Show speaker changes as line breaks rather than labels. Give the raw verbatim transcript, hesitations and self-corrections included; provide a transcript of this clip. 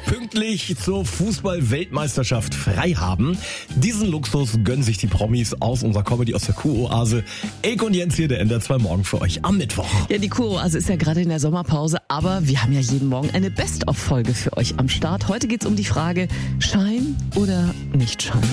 pünktlich zur Fußball-Weltmeisterschaft frei haben. Diesen Luxus gönnen sich die Promis aus unserer Comedy, aus der Kuroase. Eike und Jens hier, der N D R zwei Morgen für euch am Mittwoch.
Ja, die Kuroase ist ja gerade in der Sommerpause, aber wir haben ja jeden Morgen eine Best-of-Folge für euch am Start. Heute geht's um die Frage, Schein oder nicht Schein?